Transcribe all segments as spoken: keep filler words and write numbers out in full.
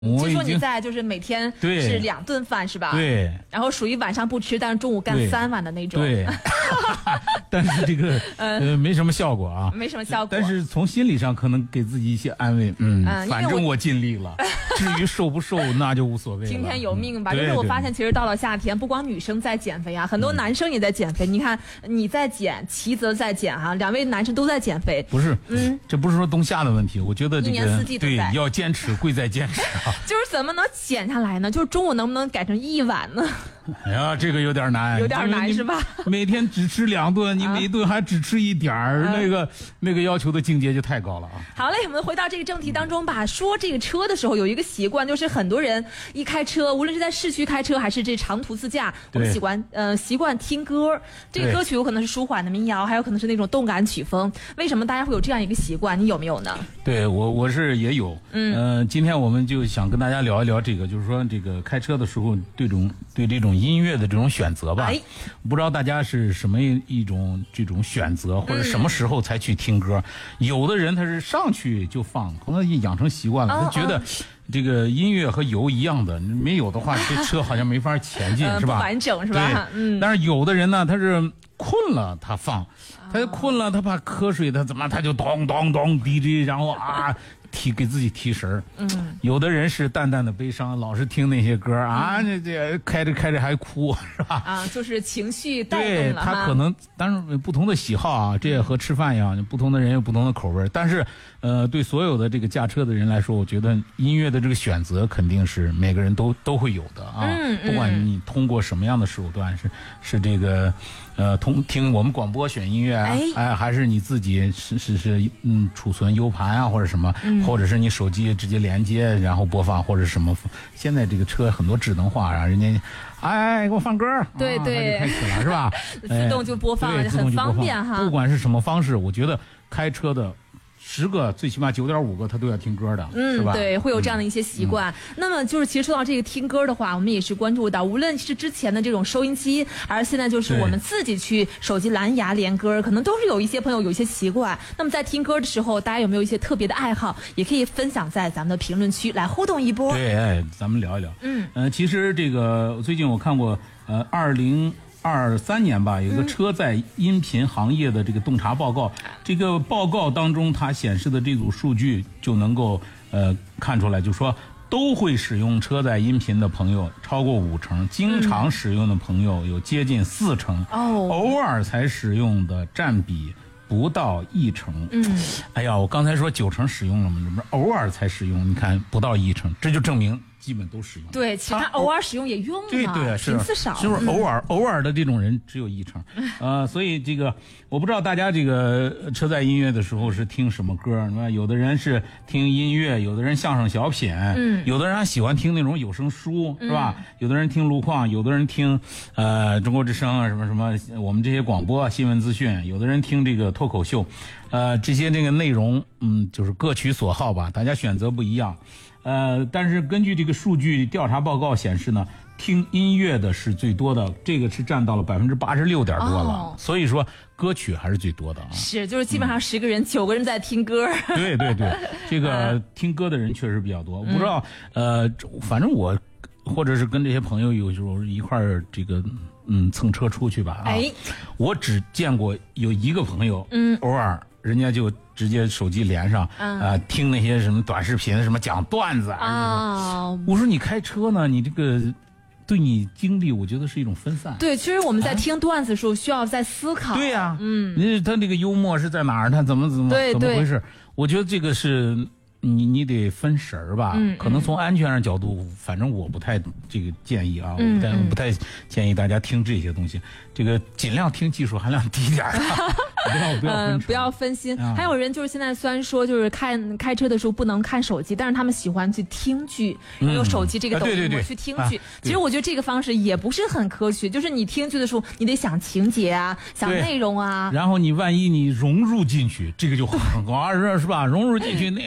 据说你在就是每天是两顿饭是吧？ 对。 然后属于晚上不吃，但是中午干三碗的那种。 对。但是这个呃没什么效果啊， 没什么效果。 但是从心理上可能给自己一些安慰，嗯，嗯反正我尽力了。至于瘦不瘦那就无所谓了。 听天由命吧。 嗯、 就是我发现，其实到了夏天，不光女生在减肥啊，很多男生也在减肥。嗯、你看你在减，齐泽在减啊，两位男生都在减肥。 不是，嗯，这不是说冬夏的问题，我觉得这个一年四季都在对要坚持，贵在坚持啊。 就是怎么能减下来呢？就是中午能不能改成一碗呢？ 哎呀，这个有点难， 有点难是吧？ 每天只吃两顿，你每顿还只吃一点儿、啊，那个那个要求的境界就太高了啊！ 好嘞，我们回到这个正题当中吧。说这个车的时候，有一个习惯，就是很多人一开车，无论是在市区开车还是这长途自驾，我们习惯呃习惯听歌。这个歌曲有可能是舒缓的民谣，还有可能是那种动感曲风。为什么大家会有这样一个习惯？你有没有呢？ 对我我是也有，嗯、呃，今天我们就想跟大家聊一聊这个，就是说这个开车的时候对种对这种音乐的这种选择吧。哎，不知道大家是什么一种这种选择，或者什么时候才去听歌？嗯、有的人他是上去就放，可能养成习惯了，哦、他觉得。这个音乐和油一样的，没有的话，这车好像没法前进，是吧？ 不完整是吧？ 嗯。但是有的人呢，他是困了，他放，他困了，他怕瞌睡，他怎么他就咚咚咚 D J， 然后啊提给自己提神。嗯。有的人是淡淡的悲伤，老是听那些歌啊，这、嗯、这开着开着还哭，是吧？ 啊，就是情绪带动了。 对，他可能当然不同的喜好啊，这也和吃饭一样，不同的人有不同的口味，但是。呃，对所有的这个驾车的人来说，我觉得音乐的这个选择肯定是每个人都都会有的啊。嗯嗯、不管你通过什么样的手段，是是这个，呃，通听我们广播选音乐啊，哎，哎还是你自己是是是嗯储存 U 盘啊或者什么，嗯、或者是你手机直接连接然后播放或者什么。现在这个车很多智能化啊，人家哎给我放歌， 对对， 啊、就开始了是吧？ 自动就播放， 哎、 很方便哈。 不管是什么方式，我觉得开车的。十个最起码九点五个他都要听歌的， 嗯， 是吧？ 对，会有这样的一些习惯。嗯、那么就是其实说到这个听歌的话，我们也是关注到，无论是之前的这种收音机，还是现在就是我们自己去手机蓝牙连歌，可能都是有一些朋友有一些习惯。那么在听歌的时候，大家有没有一些特别的爱好，也可以分享在咱们的评论区来互动一波。 对，哎，咱们聊一聊。嗯，呃，其实这个最近我看过，呃，二零。二三年吧，有个车载音频行业的这个洞察报告，嗯、这个报告当中它显示的这组数据就能够呃看出来，就说都会使用车载音频的朋友超过五成，经常使用的朋友有接近四成，哦、嗯，偶尔才使用的占比不到一成。嗯，哎呀，我刚才说九成使用了嘛，这不是偶尔才使用，你看不到一成，这就证明。基本都使用， 对，其他偶尔使用也用啊， 对对，是频次少， 是不是偶尔、嗯、偶尔的这种人只有一成，呃，所以这个我不知道大家这个车载音乐的时候是听什么歌，是吧？有的人是听音乐，有的人相声小品，嗯，有的人还喜欢听那种有声书，是吧？嗯、有的人听路况，有的人听呃中国之声啊什么什么，我们这些广播新闻资讯，有的人听这个脱口秀，呃，这些这个内容，嗯，就是各取所好吧，大家选择不一样。呃，但是根据这个数据调查报告显示呢，听音乐的是最多的，这个是占到了百分之八十六点多了，哦、所以说歌曲还是最多的啊。 是，就是基本上十个人九、嗯、个人在听歌。 对对对，这个听歌的人确实比较多。嗯、不知道呃，反正我或者是跟这些朋友有时候一块儿这个嗯蹭车出去吧啊，哎，我只见过有一个朋友，嗯，偶尔人家就。直接手机连上，嗯、呃，听那些什么短视频，什么讲段子啊。哦、我说你开车呢，你这个对你精力，我觉得是一种分散。 对，其实我们在听段子的时候，需要在思考。 对呀、啊，嗯，你他这个幽默是在哪儿？他怎么怎么对怎么回事？我觉得这个是你你得分神儿吧。嗯，可能从安全上角度，反正我不太这个建议啊，嗯、但不太建议大家听这些东西。这个尽量听技术含量低点儿的。不要不要分、 嗯、不要分心、啊。还有人就是现在虽然说就是看开车的时候不能看手机，但是他们喜欢去听剧，嗯、用手机这个抖音我去听剧、啊。其实我觉得这个方式也不是很科学，就是你听剧的时候，你得想情节啊，想内容啊。 然后你万一你融入进去，这个就很好，是吧？融入进去那个剧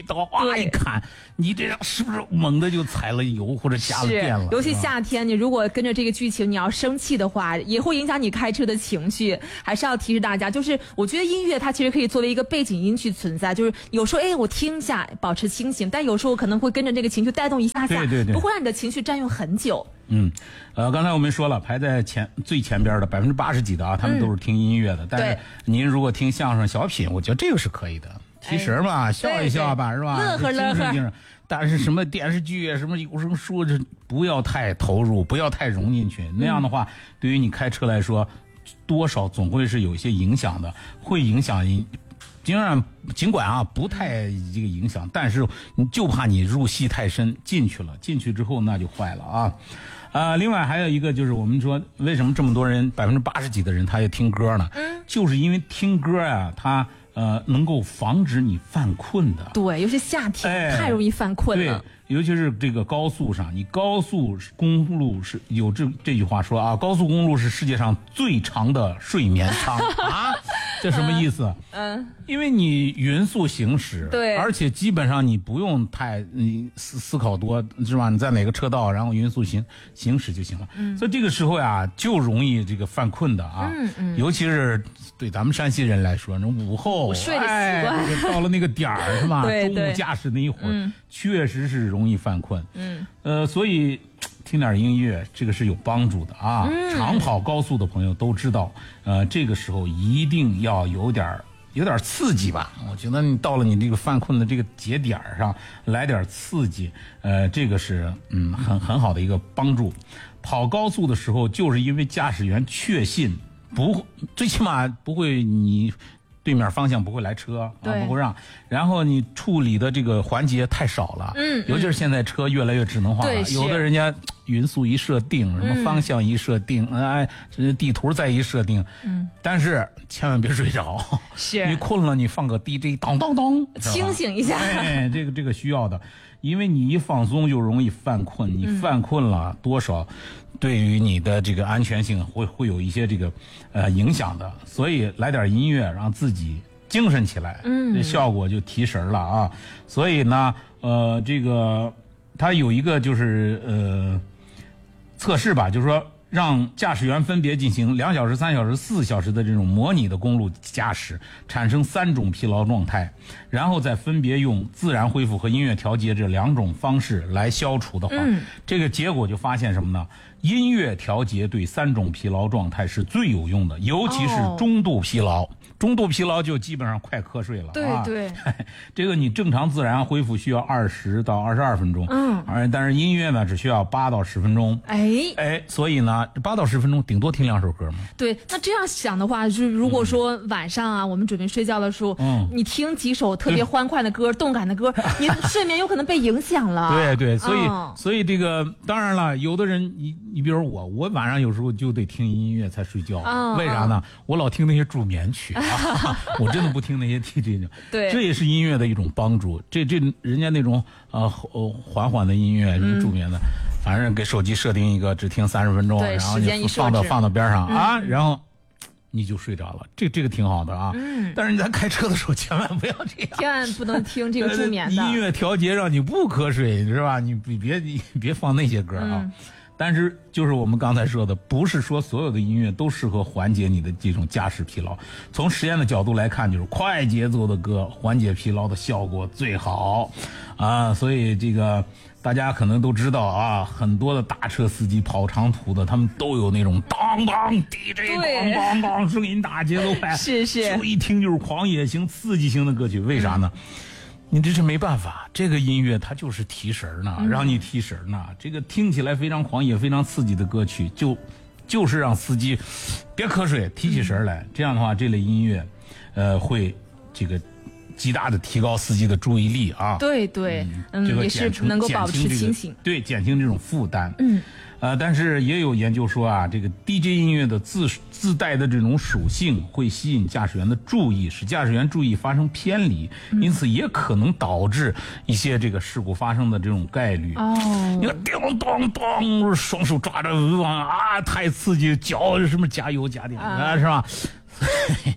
刀哇一砍，你这是不是猛的就踩了油或者加了电了？ 尤其夏天，你如果跟着这个剧情你要生气的话，也会影响你开车的情绪。还是要提示大家，就是我觉得音乐它其实可以作为一个背景音去存在，就是有时候哎我听一下保持清醒，但有时候可能会跟着这个情绪带动一下下， 对对对， 不会让你的情绪占用很久。 嗯，呃，刚才我们说了，排在前最前边的百分之八十几的啊，他们都是听音乐的。嗯、但是您如果听相声、小品，我觉得这个是可以的，提神嘛，哎、笑一笑吧，是吧？ 乐呵乐呵。 但是什么电视剧、什么有声书，这不要太投入，不要太融进去。那样的话，嗯、对于你开车来说，多少总会是有一些影响的，会影响你。尽管尽管啊不太这个影响，但是你就怕你入戏太深进去了，进去之后那就坏了啊。呃，另外还有一个就是我们说为什么这么多人百分之八十几的人他也听歌呢？嗯，就是因为听歌啊，他呃能够防止你犯困的。 对，尤其夏天、哎、太容易犯困了。 对，尤其是这个高速上，你高速公路是有这这句话说啊，高速公路是世界上最长的睡眠舱啊。这什么意思？嗯，嗯因为你匀速行驶， 对， 而且基本上你不用太你思思考多，是吧？你在哪个车道，然后匀速行行驶就行了。嗯，所以这个时候呀，就容易这个犯困的啊。嗯嗯，尤其是对咱们山西人来说，那午后午睡的习惯、 哎，到了那个点儿是吧？ 对中午驾驶那一会儿、嗯，确实是容易犯困。 嗯， 呃，所以。听点音乐，这个是有帮助的啊！嗯、长跑高速的朋友都知道，呃，这个时候一定要有点有点刺激吧。我觉得你到了你这个犯困的这个节点上，来点刺激，呃，这个是嗯很很好的一个帮助。跑高速的时候，就是因为驾驶员确信不，最起码不会你。对面方向不会来车啊，不会让，然后你处理的这个环节太少了，嗯，尤其是现在车越来越智能化了，有的人家匀速一设定，什么方向一设定，哎、嗯，地图再一设定，嗯，但是千万别睡着， 是， 你困了你放个 D J， 当当当， 清醒一下， 哎，这个这个需要的，因为你一放松就容易犯困，你犯困了、嗯、多少。对于你的这个安全性会会有一些这个呃影响的，所以来点音乐让自己精神起来，嗯，这效果就提神了啊。所以呢，呃，这个它有一个就是呃测试吧，就是说让驾驶员分别进行两小时、三小时、四小时的这种模拟的公路驾驶，产生三种疲劳状态，然后再分别用自然恢复和音乐调节这两种方式来消除的话，嗯、这个结果就发现什么呢？音乐调节对三种疲劳状态是最有用的，尤其是中度疲劳。哦、中度疲劳就基本上快瞌睡了。 对对， 啊、这个你正常自然恢复需要二十到二十二分钟，嗯，而但是音乐呢只需要八到十分钟。 哎哎，所以呢，八到十分钟顶多听两首歌嘛。 对，那这样想的话，就是如果说晚上啊，嗯、我们准备睡觉的时候，嗯，你听几首特别欢快的歌、动感的歌，你睡眠有可能被影响了。 对对，所以、嗯、所以这个当然了，有的人你。你比如我，我晚上有时候就得听音乐才睡觉，哦、为啥呢？哦、我老听那些助眠曲，啊、我真的不听那些 D J 的。 对， 这也是音乐的一种帮助。这这人家那种呃缓缓的音乐，什么助眠的，嗯、反正给手机设定一个只听三十分钟，然后你放到放到边上、嗯、啊，然后。你就睡着了，这这个挺好的啊。嗯。但是你在开车的时候千万不要这样， 千万不能听这个助眠的音乐调节，让你不瞌睡，是吧？你别你别放那些歌啊。嗯、但是就是我们刚才说的，不是说所有的音乐都适合缓解你的这种驾驶疲劳。从实验的角度来看，就是快节奏的歌缓解疲劳的效果最好啊。所以这个。大家可能都知道啊，很多的大车司机跑长途的，他们都有那种当当 D J 当当当声音大节奏快， 是是， 就一听就是狂野型、刺激型的歌曲。为啥呢？嗯、你这是没办法，这个音乐它就是提神呢，让你提神呢。嗯、这个听起来非常狂野、非常刺激的歌曲，就就是让司机别瞌睡，提起神来。嗯、这样的话，这类音乐，呃，会这个。极大的提高司机的注意力啊！ 对对，嗯，这个、也是能够保持清醒， 对，减轻这种负担。嗯，呃，但是也有研究说啊，这个 D J 音乐的自自带的这种属性会吸引驾驶员的注意，使驾驶员注意发生偏离，嗯、因此也可能导致一些这个事故发生的这种概率。哦，你看叮当当，双手抓着啊，太刺激，脚什么加油加点啊，是吧？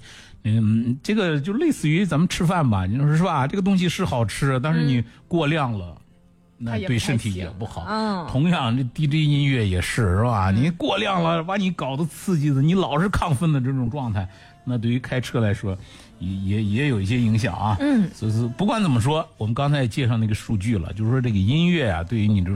嗯，这个就类似于咱们吃饭吧，你说是吧？这个东西是好吃，但是你过量了。嗯那对身体也不好。 嗯， 同样，这 D J 音乐也是，是吧？你过量了，把你搞得刺激的，你老是亢奋的这种状态，那对于开车来说，也也也有一些影响啊。 嗯， 所以不管怎么说，我们刚才也介绍那个数据了，就是说这个音乐啊，对于你这